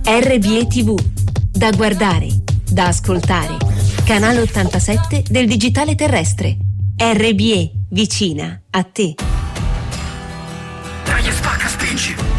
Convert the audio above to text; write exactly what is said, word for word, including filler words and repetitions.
R B E T V, da guardare, da ascoltare. Canale ottantasette del digitale terrestre. R B E, vicina a te. Dai, spacca, spingi!